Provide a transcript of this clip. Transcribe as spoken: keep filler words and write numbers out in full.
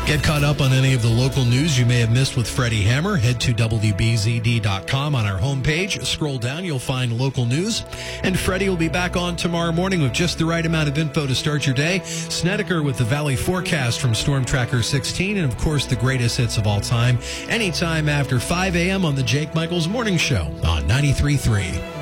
Get caught up on any of the local news you may have missed with Freddie Hammer. Head to W B Z D dot com on our homepage. Scroll down, you'll find local news. And Freddie will be back on tomorrow morning with just the right amount of info to start your day. Snedeker with the Valley Forecast from Storm Tracker sixteen. And, of course, the greatest hits of all time. Anytime after five a.m. on the Jake Michaels Morning Show on ninety-three point three.